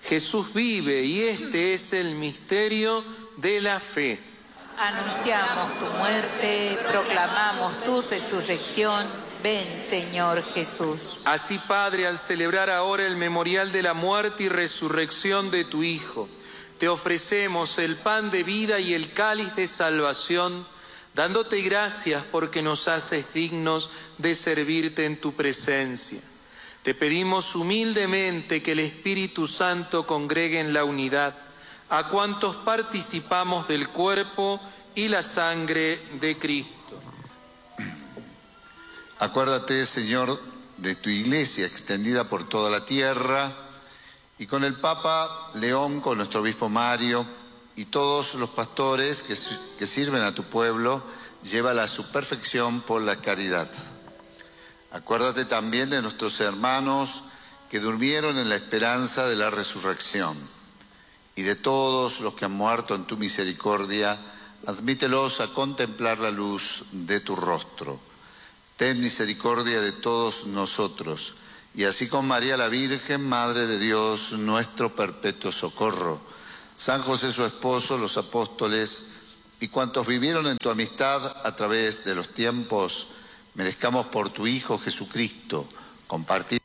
Jesús vive y este es el misterio de la fe. Anunciamos tu muerte, proclamamos tu resurrección. Ven, Señor Jesús. Así, Padre, al celebrar ahora el memorial de la muerte y resurrección de tu Hijo, te ofrecemos el pan de vida y el cáliz de salvación, dándote gracias porque nos haces dignos de servirte en tu presencia. Te pedimos humildemente que el Espíritu Santo congregue en la unidad a cuantos participamos del cuerpo y la sangre de Cristo. Acuérdate, Señor, de tu iglesia extendida por toda la tierra, y con el Papa León, con nuestro obispo Mario y todos los pastores que sirven a tu pueblo, llévala a su perfección por la caridad. Acuérdate también de nuestros hermanos que durmieron en la esperanza de la resurrección, y de todos los que han muerto en tu misericordia, admítelos a contemplar la luz de tu rostro. Ten misericordia de todos nosotros, y así con María la Virgen, Madre de Dios, nuestro perpetuo socorro, San José su esposo, los apóstoles y cuantos vivieron en tu amistad a través de los tiempos, merezcamos por tu Hijo Jesucristo compartir